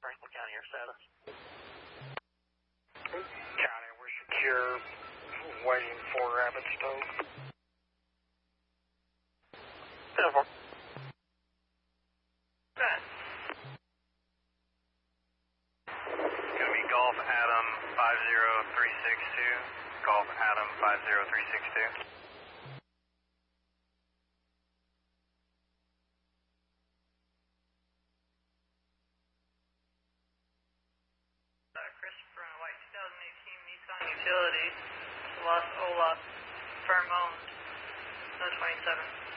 Franklin County, your status. County, we're secure, waiting for Rapid Stoke. 10-4. Gonna be Golf Adam 50362. Golf Adam 50362. Christopher and White 2018 Nissan Utility, Los Ola, firm owned, no 27.